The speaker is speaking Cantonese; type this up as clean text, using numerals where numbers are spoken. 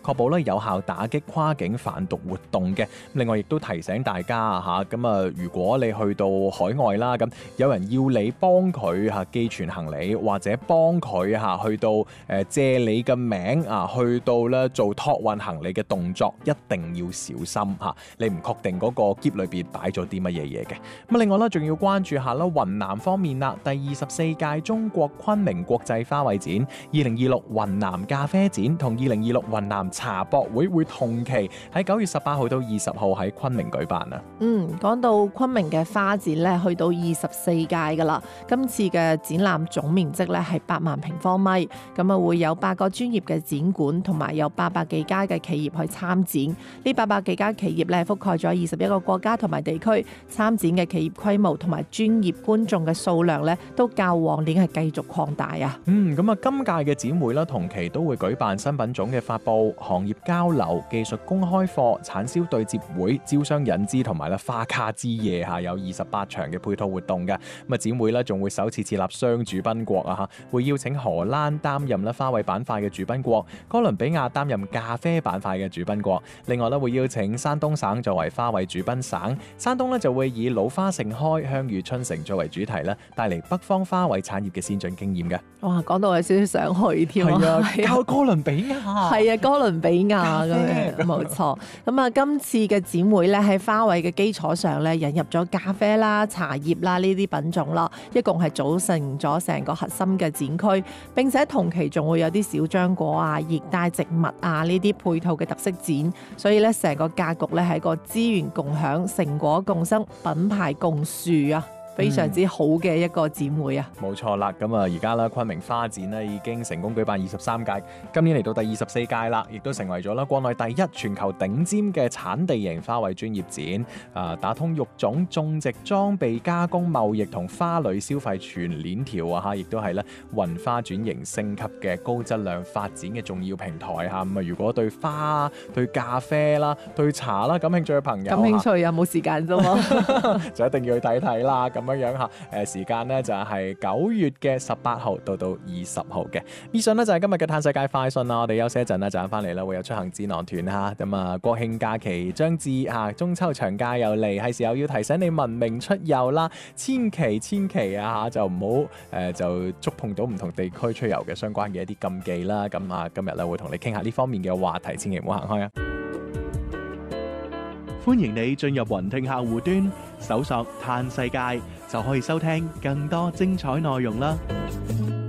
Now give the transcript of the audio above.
確保咧有效打擊跨境販毒活動嘅。另外亦都提醒大家啊嚇，咁啊如果你去到海外啦，咁有人要你幫佢嚇寄存行李，或者幫佢嚇去到借你嘅名啊，去到咧做託運行李嘅動作，一定要小心嚇。你唔確定嗰個篋裏邊擺咗啲乜嘢嘢嘅。咁另外咧，仲要關注下啦，雲南方面啦，第24屆中國昆明國際花卉展、2026雲南咖啡展同2026雲南茶博會同期喺9月18號到20號喺昆明舉辦啊。 講到昆明嘅花展咧，去到24屆噶啦。今次嘅展覽總面積咧係8萬平方米，咁啊會有8個專業嘅展館，同埋有800幾家嘅企業去參展。呢800幾家企業咧覆蓋咗21個國家同埋地區，參展嘅企業規模同埋專業觀眾嘅數量咧都較往年係繼續擴大啊。 咁啊，今屆嘅展會啦，同期都會舉辦新品種嘅發佈、行業交流、技術公開課、產銷對接會、招商引資同埋咧花卡之夜嚇，有28場嘅配套活動嘅。咁啊，展會咧仲會首次設立雙主賓國啊嚇，會邀請荷蘭擔任咧花卉板塊嘅主賓國，哥倫比亞擔任咖啡板塊嘅主賓國。另外咧會邀請山東省作為花卉主賓省，山東咧就會以老花盛開、香與春城作為主題咧，帶嚟北方花卉產業嘅先進經驗嘅。 哇，講到有少少想去添啊！ 靠哥倫比亞， 係啊，哥倫比亞咁樣，冇錯。咁啊，今次嘅展會咧喺花卉嘅基礎上咧，引入咗咖啡啦、茶葉啦呢啲品種啦，一共係組成咗成個核心嘅展區。並且同期仲會有啲小漿果啊、熱帶植物啊呢啲配套嘅特色展，所以咧成個格局咧係一個資源共享、成果共生、品牌共樹啊！非常之好嘅一個展會啊！ 冇錯啦，咁啊而家啦昆明花展咧已經成功舉辦23屆，今年嚟到第24屆啦，亦都成為咗啦國內第一、全球頂尖嘅產地型花卉專業展，打通育種、種植、裝備、加工、貿易同花卉消費全鏈條啊嚇，亦都係咧雲花轉型升級嘅高質量發展嘅重要平台嚇。咁啊，如果對花、對咖啡啦、對茶啦感興趣嘅朋友， 感興趣啊，冇時間啫嘛， 就一定要去睇睇啦。咁樣嚇，時間呢就係9月嘅18號到20號嘅。以上呢就係今日嘅嘆世界快訊啦。我哋休息一陣啦，陣間翻嚟啦，會有出行智囊團嚇。咁啊，國慶假期將至嚇，中秋長假又嚟，係時候要提醒你文明出遊啦。千祈啊嚇，就唔好就觸碰到唔同地區出遊嘅相關嘅一啲禁忌啦。咁啊，今日咧會同你傾下呢方面嘅話題，千祈唔好行開啊！ 歡迎你進入雲聽客戶端，搜索嘆世界，就可以收聽更多精彩內容啦。